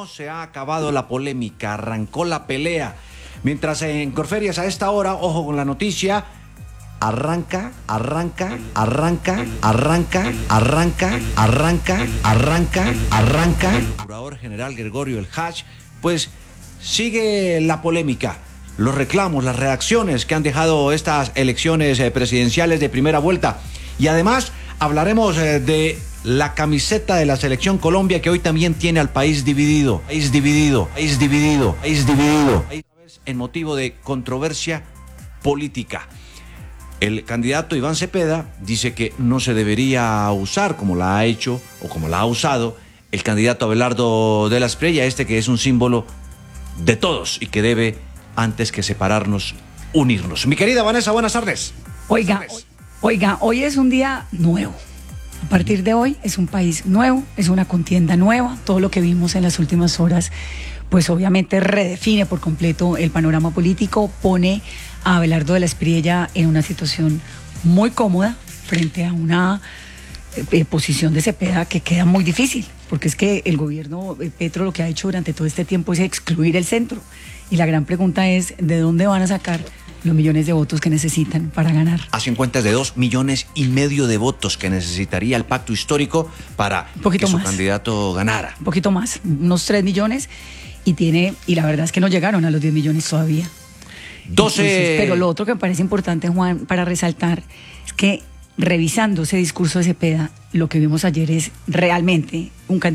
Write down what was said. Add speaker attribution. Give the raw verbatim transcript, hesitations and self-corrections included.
Speaker 1: No se ha acabado la polémica, arrancó la pelea. Mientras en Corferias a esta hora, ojo con la noticia, arranca, arranca, arranca, arranca, arranca, arranca, arranca, arranca. El procurador general Gregorio El Hach, pues sigue la polémica, los reclamos, las reacciones que han dejado estas elecciones presidenciales de primera vuelta. Y además hablaremos de la camiseta de la Selección Colombia, que hoy también tiene al país dividido, país dividido, país dividido, país dividido, en motivo de controversia política. El candidato Iván Cepeda dice que no se debería usar, como la ha hecho o como la ha usado el candidato Abelardo de la Espriella, este que es un símbolo de todos y que debe, antes que separarnos, unirnos. Mi querida Vanessa, buenas tardes.
Speaker 2: Oiga, buenas tardes. Oiga, hoy es un día nuevo. A partir de hoy es un país nuevo, es una contienda nueva. Todo lo que vimos en las últimas horas, pues obviamente redefine por completo el panorama político, pone a Abelardo de la Espriella en una situación muy cómoda frente a una eh, posición de Cepeda que queda muy difícil, porque es que el gobierno eh, Petro lo que ha hecho durante todo este tiempo es excluir el centro. Y la gran pregunta es, ¿de dónde van a sacar los millones de votos que necesitan para ganar?
Speaker 1: Hacen cuentas de dos millones y medio de votos que necesitaría el pacto histórico para que su candidato ganara.
Speaker 2: Un poquito más, unos tres millones, y tiene, y la verdad es que no llegaron a los diez millones todavía.
Speaker 1: doce
Speaker 2: Entonces, pero lo otro que me parece importante, Juan, para resaltar, es que revisando ese discurso de Cepeda, lo que vimos ayer es realmente un candidato